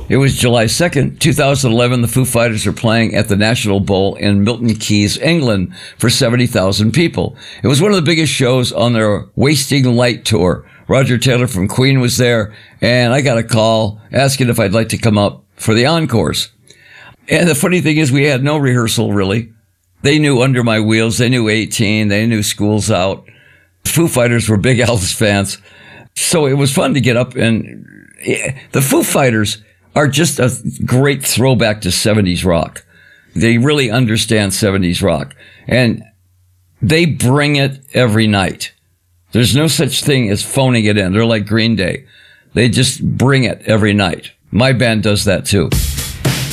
It was July 2nd, 2011. The Foo Fighters are playing at the National Bowl in Milton Keynes, England for 70,000 people. It was one of the biggest shows on their Wasting Light tour. Roger Taylor from Queen was there, and I got a call asking if I'd like to come up for the encores. And the funny thing is, we had no rehearsal, really. They knew Under My Wheels. They knew 18. They knew School's Out. Foo Fighters were big Elvis fans. So it was fun to get up, and the Foo Fighters are just a great throwback to 70s rock. They really understand 70s rock. And they bring it every night. There's no such thing as phoning it in. They're like Green Day. They just bring it every night. My band does that too.